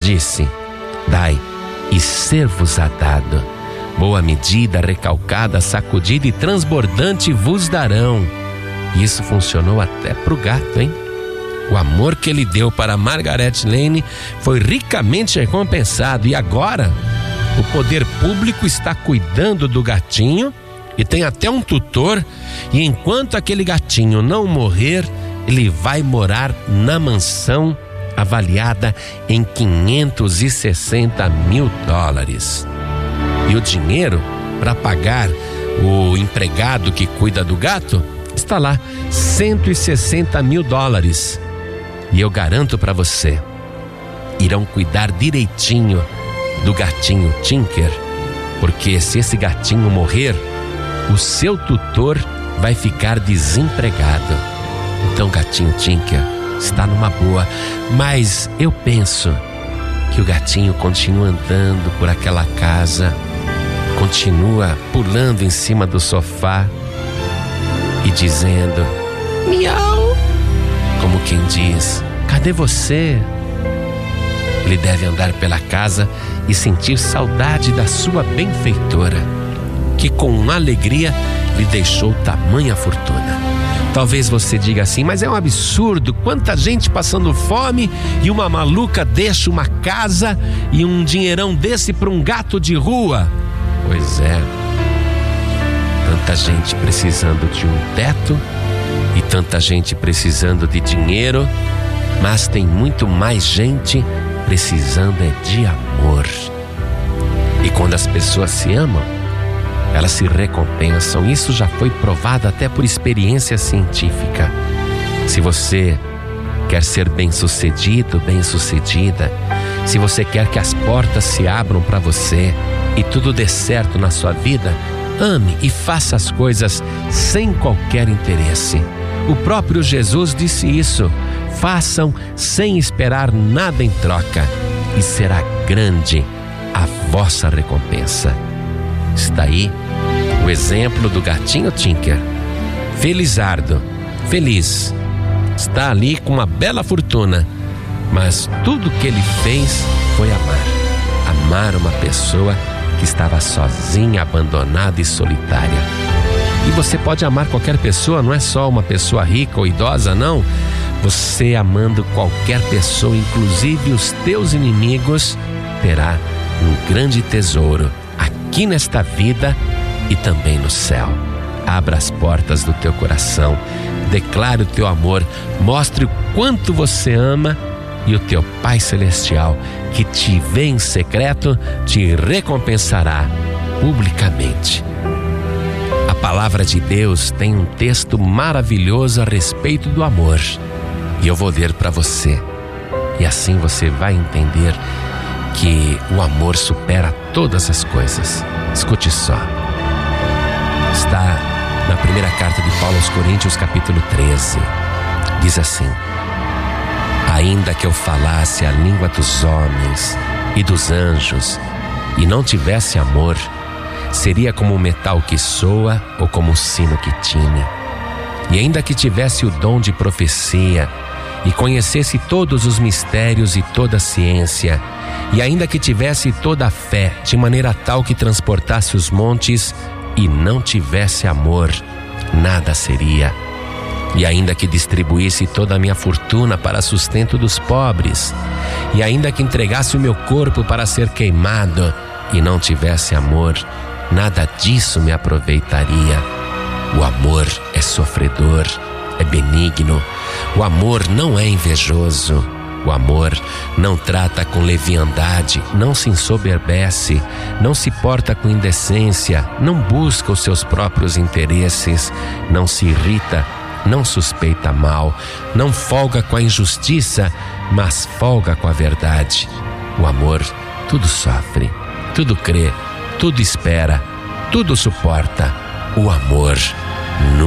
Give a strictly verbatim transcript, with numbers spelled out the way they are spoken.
disse: dai e ser-vos-á dado. Boa medida, recalcada, sacudida e transbordante vos darão. Isso funcionou até pro gato, hein? O amor que ele deu para Margaret Lane foi ricamente recompensado, e agora o poder público está cuidando do gatinho e tem até um tutor, e enquanto aquele gatinho não morrer, ele vai morar na mansão avaliada em quinhentos e sessenta mil dólares. E o dinheiro para pagar o empregado que cuida do gato está lá, cento e sessenta mil dólares. E eu garanto para você, irão cuidar direitinho do gatinho Tinker, porque se esse gatinho morrer, o seu tutor vai ficar desempregado. Então, gatinho Tinker está numa boa, mas eu penso que o gatinho continua andando por aquela casa, continua pulando em cima do sofá e dizendo miau, como quem diz: cadê você? Ele deve andar pela casa e sentir saudade da sua benfeitora, que com alegria lhe deixou tamanha fortuna. Talvez você diga assim: mas é um absurdo, quanta gente passando fome e uma maluca deixa uma casa e um dinheirão desse para um gato de rua. Pois é, tanta gente precisando de um teto e tanta gente precisando de dinheiro, mas tem muito mais gente precisando é de amor. E quando as pessoas se amam, elas se recompensam. Isso já foi provado até por experiência científica. Se você quer ser bem-sucedido, bem-sucedida, se você quer que as portas se abram para você e tudo dê certo na sua vida, ame e faça as coisas sem qualquer interesse. O próprio Jesus disse isso: façam sem esperar nada em troca, e será grande a vossa recompensa. Está aí o exemplo do gatinho Tinker. Felizardo, feliz, está ali com uma bela fortuna, mas tudo que ele fez foi amar. Amar uma pessoa que estava sozinha, abandonada e solitária. E você pode amar qualquer pessoa, não é só uma pessoa rica ou idosa, não. Você amando qualquer pessoa, inclusive os teus inimigos, terá um grande tesouro aqui nesta vida e também no céu. Abra as portas do teu coração, declare o teu amor, mostre o quanto você ama, e o teu Pai Celestial, que te vê em secreto, te recompensará publicamente. A palavra de Deus tem um texto maravilhoso a respeito do amor, e eu vou ler para você, e assim você vai entender que o amor supera todas as coisas. Escute só. Está na primeira carta de Paulo aos Coríntios, capítulo treze. Diz assim: ainda que eu falasse a língua dos homens e dos anjos e não tivesse amor, seria como o metal que soa ou como o sino que tine. E ainda que tivesse o dom de profecia e conhecesse todos os mistérios e toda a ciência, e ainda que tivesse toda a fé de maneira tal que transportasse os montes e não tivesse amor, nada seria. E ainda que distribuísse toda a minha fortuna para sustento dos pobres, e ainda que entregasse o meu corpo para ser queimado e não tivesse amor, nada disso me aproveitaria. O amor é sofredor, é benigno. O amor não é invejoso. O amor não trata com leviandade, não se ensoberbece, não se porta com indecência, não busca os seus próprios interesses, não se irrita, não suspeita mal, não folga com a injustiça, mas folga com a verdade. O amor tudo sofre, tudo crê, tudo espera, tudo suporta. O amor nunca